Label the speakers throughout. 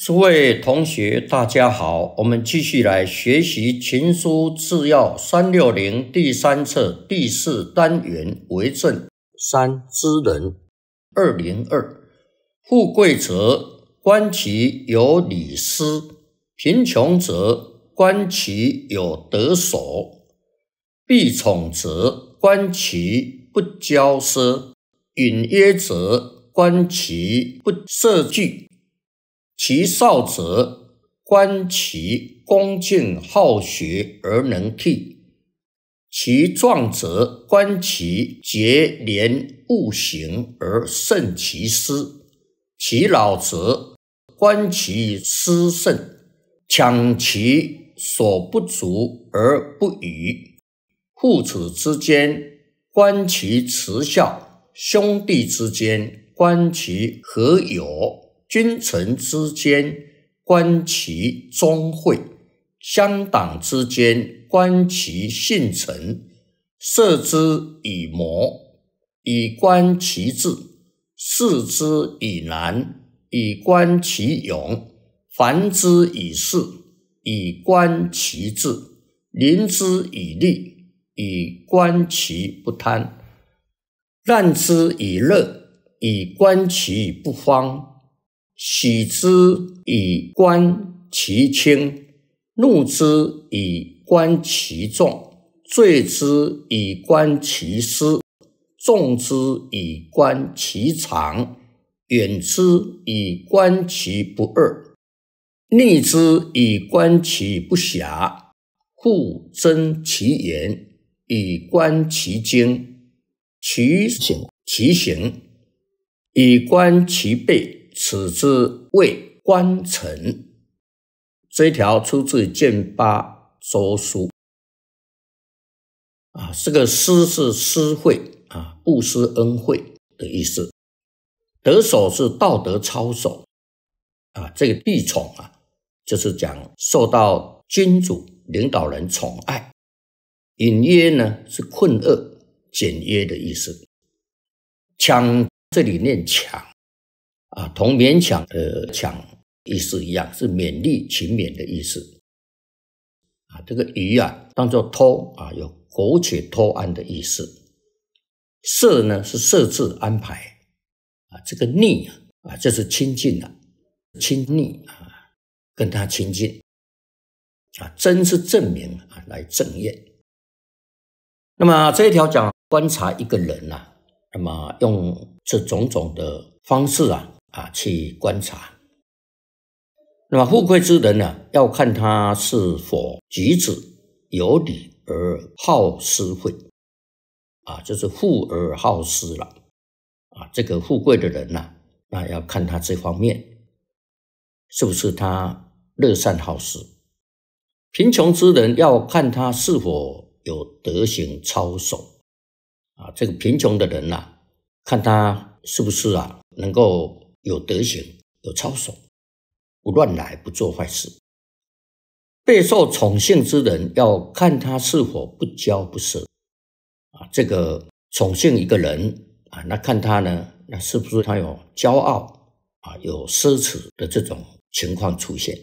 Speaker 1: 诸位同学，大家好，我们继续来学习群书治要360第3册第4单元为政3知人202。富贵者，观其有礼失；贫穷者，观其有得守；避宠者，观其不骄奢；允约者，观其不涉拒；其少者，观其恭敬好学而能替；其壮者，观其节廉务行而慎其私；其老者，观其思慎，强其所不足而不与；父子之间，观其慈孝；兄弟之间，观其和友；君臣之间，观其忠惠；乡党之间，观其信诚；射之以谋，以观其志；示之以难，以观其勇；烦之以事，以观其志；临之以利，以观其不贪；让之以乐，以观其不荒；喜之以观其轻，怒之以观其重，罪之以观其失，众之以观其长，远之以观其不二，逆之以观其不暇，复增其言，以观其精；其行，以观其备。此之谓观臣。这一条出自建八周书。这个施是施惠布施恩惠的意思。得守是道德操守这个避宠就是讲受到君主领导人宠爱。隐约呢是困厄简约的意思。强这里念强同勉强的强意思一样，是勉励勤勉的意思。这个愚当作偷有苟且偷安的意思。设呢是设置安排这个逆这是亲近亲昵跟他亲近真是证明来正验。那么这一条讲观察一个人那么用这种种的方式去观察。那么富贵之人要看他是否举止有礼而好施惠就是富而好施了这个富贵的人那要看他这方面是不是他乐善好施。贫穷之人要看他是否有德行操守这个贫穷的人看他是不是能够有德行有操守，不乱来不做坏事。备受宠幸之人要看他是否不骄不奢这个宠幸一个人那看他呢，那是不是他有骄傲有奢侈的这种情况出现。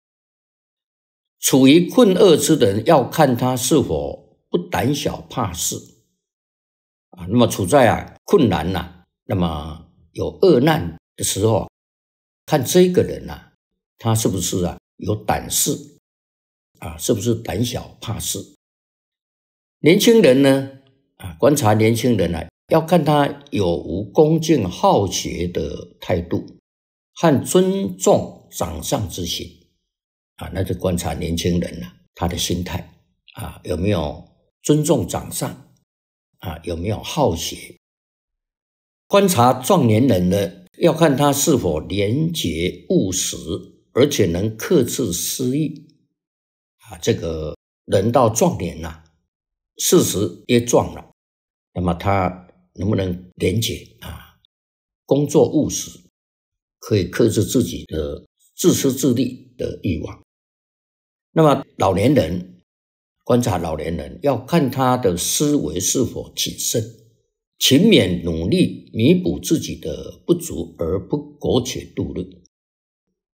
Speaker 1: 处于困厄之人要看他是否不胆小怕事那么处在困难那么有厄难的时候，看这个人他是不是有胆识是不是胆小怕事。年轻人呢观察年轻人要看他有无恭敬好学的态度和尊重长上之心那就观察年轻人他的心态有没有尊重长上有没有好学。观察壮年人呢，要看他是否廉洁务实，而且能克制私欲这个人到壮年40也壮了，那么他能不能廉洁工作务实，可以克制自己的自私自利的欲望。那么老年人，观察老年人要看他的思维是否谨慎，勤勉努力弥补自己的不足而不苟且度日。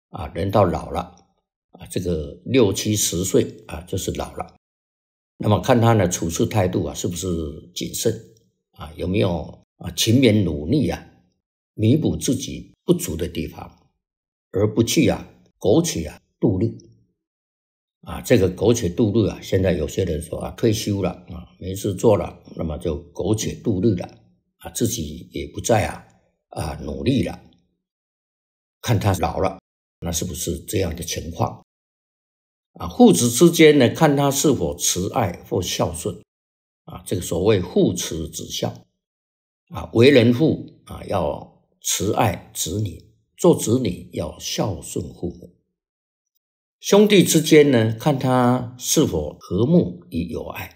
Speaker 1: 人到老了这个6、7、10岁就是老了。那么看他的处事态度是不是谨慎有没有勤勉努力弥补自己不足的地方，而不去苟且度日这个苟且度日现在有些人说退休了没事做了，那么就苟且度日了自己也不再努力了。看他老了，那是不是这样的情况父子之间呢，看他是否慈爱或孝顺这个所谓父慈子孝为人父要慈爱子女，做子女要孝顺父母。兄弟之间呢，看他是否和睦与友爱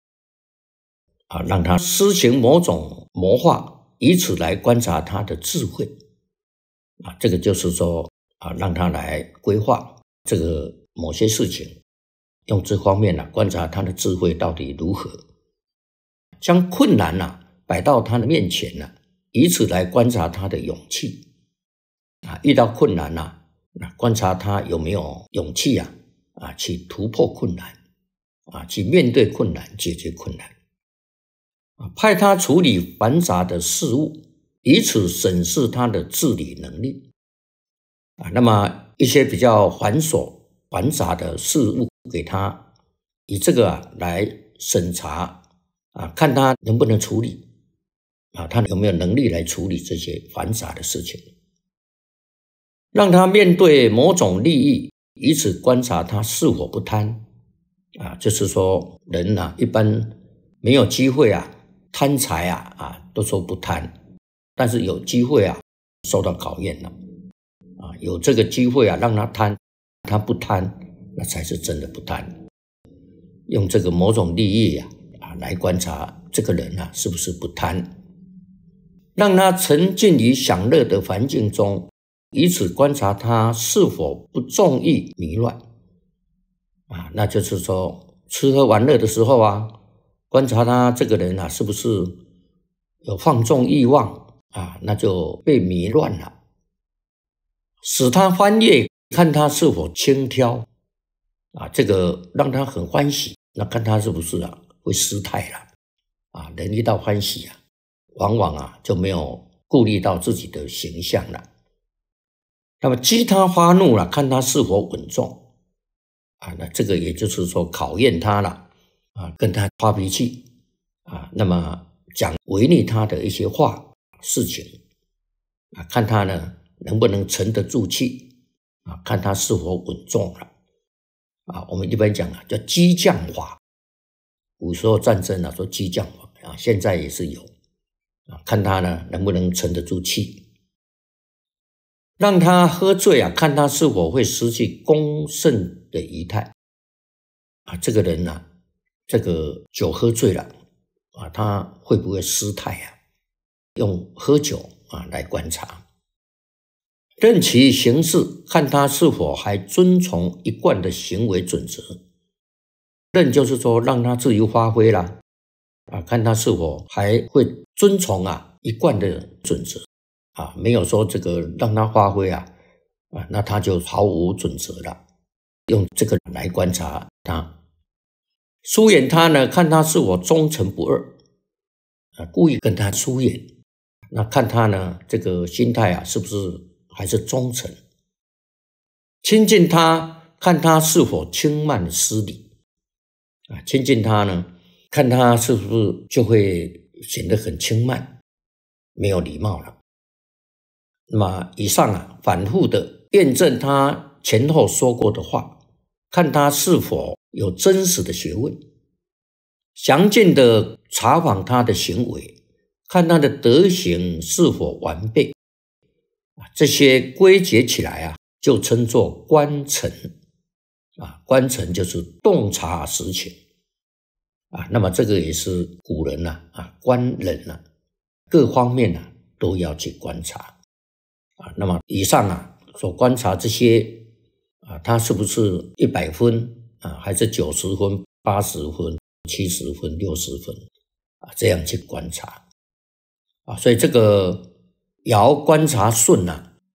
Speaker 1: 让他施行某种谋划，以此来观察他的智慧这个就是说让他来规划这个某些事情，用这方面观察他的智慧到底如何，将困难摆到他的面前以此来观察他的勇气遇到困难观察他有没有勇气去突破困难去面对困难，解决困难派他处理繁杂的事物，以此审视他的治理能力那么一些比较繁杂的事物给他，以这个来审查看他能不能处理他有没有能力来处理这些繁杂的事情，让他面对某种利益，以此观察他是否不贪就是说人一般没有机会贪财都说不贪，但是有机会受到考验了有这个机会让他贪，他不贪，那才是真的不贪。用这个某种利益来观察这个人是不是不贪，让他沉浸于享乐的环境中，以此观察他是否不纵欲迷乱那就是说吃喝玩乐的时候观察他这个人是不是有放纵欲望那就被迷乱了。使他欢悦，看他是否轻佻这个让他很欢喜，那看他是不是会失态了人一到欢喜往往就没有顾虑到自己的形象了。那么激他发怒了，看他是否稳重那这个也就是说考验他了跟他发脾气那么讲违逆他的一些话事情看他呢能不能沉得住气看他是否稳重了我们一般讲叫激将法，古时候战争说激将法现在也是有看他呢能不能沉得住气。让他喝醉看他是否会失去公正的仪态这个人这个酒喝醉了他会不会失态用喝酒来观察。任其行事，看他是否还遵从一贯的行为准则。任就是说让他自由发挥啦看他是否还会遵从一贯的准则没有说这个让他发挥那他就毫无准则了。用这个来观察他。疏远他呢，看他是否忠诚不二故意跟他疏远，那看他呢这个心态是不是还是忠诚。亲近他，看他是否轻慢失礼亲近他呢，看他是不是就会显得很轻慢，没有礼貌了。那么以上反复的验证他前后说过的话，看他是否有真实的学问，详尽的查访他的行为，看他的德行是否完备这些归结起来就称作观诚观诚就是洞察实情那么这个也是古人观人各方面都要去观察那么以上所观察这些他是不是100分还是90分、80分、70分、60分这样去观察所以这个爻观察顺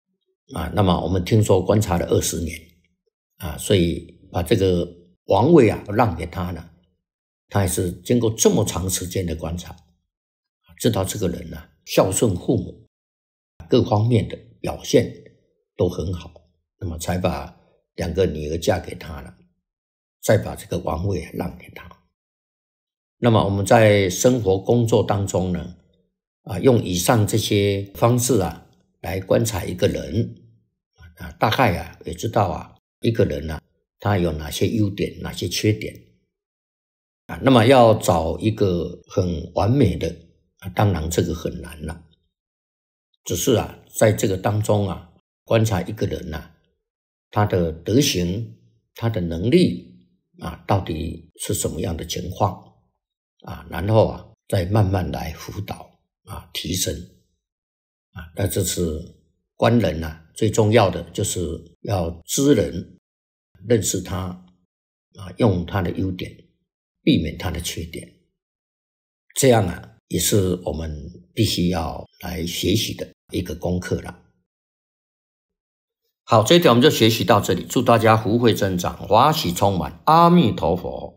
Speaker 1: 那么我们听说观察了20年所以把这个王位让给他呢，他也是经过这么长时间的观察，知道这个人孝顺父母，各方面的表现都很好，那么才把2个女儿嫁给他了，再把这个王位让给他。那么我们在生活工作当中呢，用以上这些方式来观察一个人，大概也知道一个人他有哪些优点，哪些缺点那么要找一个很完美的当然这个很难了。只是在这个当中观察一个人他的德行，他的能力到底是什么样的情况然后再慢慢来辅导提升那这是观人最重要的，就是要知人，认识他用他的优点，避免他的缺点，这样也是我们必须要来学习的一个功课了。好，这一条我们就学习到这里，祝大家福慧增长，华喜充满，阿弥陀佛。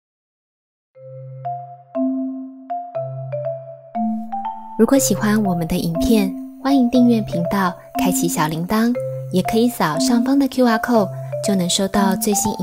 Speaker 2: 如果喜欢我们的影片，欢迎订阅频道，开启小铃铛，也可以扫上方的 QR code，就能收到最新影